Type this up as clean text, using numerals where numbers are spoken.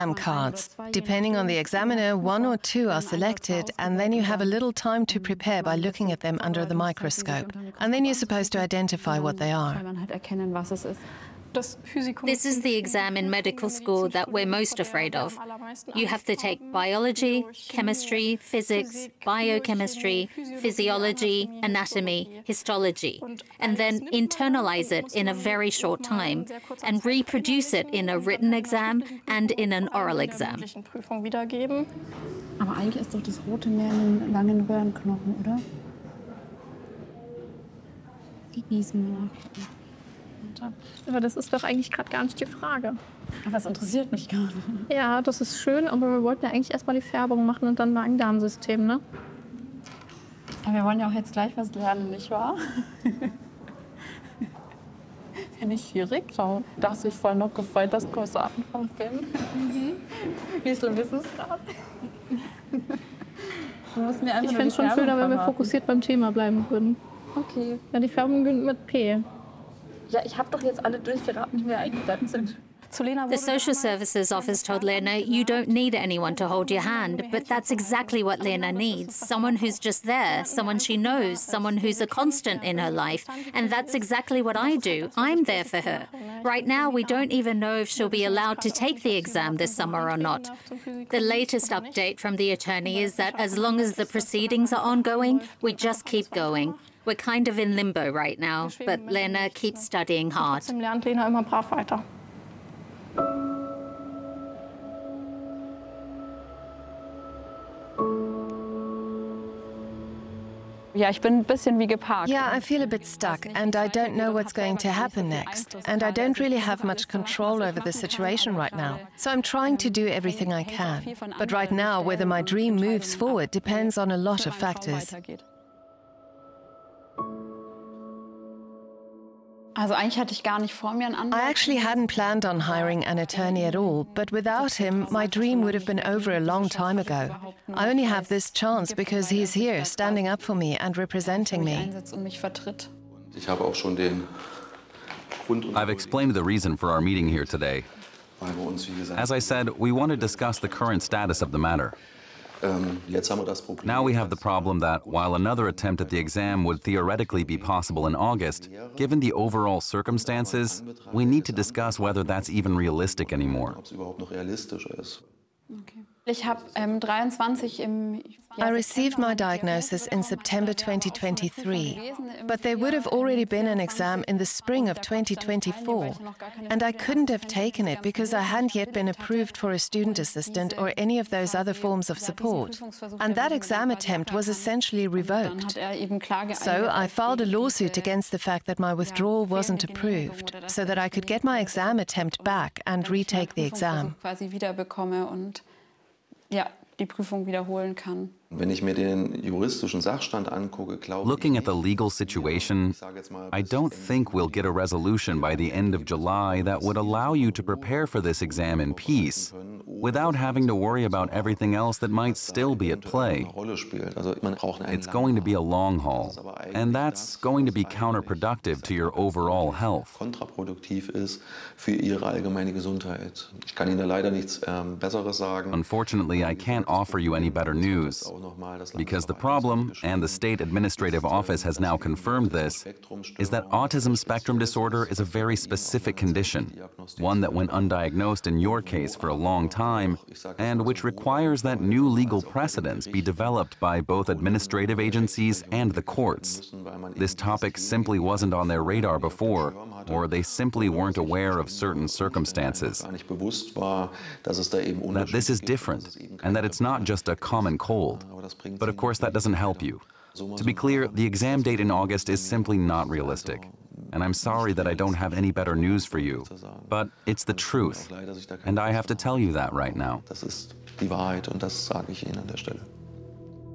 cards. Depending on the examiner, one or two are selected, and then you have a little time to prepare by looking at them under the microscope. And then you're supposed to identify what they are. This is the exam in medical school that we're most afraid of. You have to take biology, chemistry, physics, biochemistry, physiology, anatomy, histology, and then internalize it in a very short time and reproduce it in a written exam and in an oral exam. Aber eigentlich ist doch das Rote mehr in den langen Röhrenknochen, oder? Die Wiesen. Aber das ist doch eigentlich gerade gar nicht die Frage. Aber es interessiert mich gar nicht. Ja, das ist schön, aber wir wollten ja eigentlich erstmal die Färbung machen und dann Magen-Darm-System, ne? Aber wir wollen ja auch jetzt gleich was lernen, nicht wahr? Wenn ich hier schaue, dachte ich voll noch gefreut, das Kosaten vom Film. Wie schlimm ist es gerade? Ich fände es schon schöner, wenn wir fokussiert beim Thema bleiben würden. Okay. Ja, die Färbung beginnt mit P. Ja, ich habe doch jetzt alle durchgeraten, die mir eingefallen sind. The Social Services Office told Lena, you don't need anyone to hold your hand, but that's exactly what Lena needs. Someone who's just there, someone she knows, someone who's a constant in her life. And that's exactly what I do. I'm there for her. Right now, we don't even know if she'll be allowed to take the exam this summer or not. The latest update from the attorney is that as long as the proceedings are ongoing, we just keep going. We're kind of in limbo right now, but Lena keeps studying hard. Trotzdem lernt Lena immer brav weiter. Ja, ich bin ein bisschen wie geparkt. Yeah, I feel a bit stuck, and I don't know what's going to happen next. And I don't really have much control over the situation right now. So I'm trying to do everything I can. But right now, whether my dream moves forward depends on a lot of factors. Also eigentlich hatte ich gar nicht vor, mir einen Anwalt. I actually hadn't planned on hiring an attorney at all, but without him, my dream would have been over a long time ago. I only have this chance because he's here, standing up for me and representing me. I've explained the reason for our meeting here today. As I said, we want to discuss the current status of the matter. Now we have the problem that, while another attempt at the exam would theoretically be possible in August, given the overall circumstances, we need to discuss whether that's even realistic anymore. I received my diagnosis in September 2023, but there would have already been an exam in the spring of 2024, and I couldn't have taken it because I hadn't yet been approved for a student assistant or any of those other forms of support, and that exam attempt was essentially revoked. So I filed a lawsuit against the fact that my withdrawal wasn't approved, so that I could get my exam attempt back and retake the exam. Ja, die Prüfung wiederholen kann. Looking at the legal situation, I don't think we'll get a resolution by the end of July that would allow you to prepare for this exam in peace, without having to worry about everything else that might still be at play. It's going to be a long haul, and that's going to be counterproductive to your overall health. Unfortunately, I can't offer you any better news, because the problem, and the State Administrative Office has now confirmed this, is that autism spectrum disorder is a very specific condition, one that went undiagnosed in your case for a long time, and which requires that new legal precedents be developed by both administrative agencies and the courts. This topic simply wasn't on their radar before, or they simply weren't aware of certain circumstances. That this is different, and that it's not just a common cold. But of course that doesn't help you. To be clear, the exam date in August is simply not realistic. And I'm sorry that I don't have any better news for you. But it's the truth. And I have to tell you that right now. Das ist die Wahrheit und das sage ich Ihnen an der Stelle.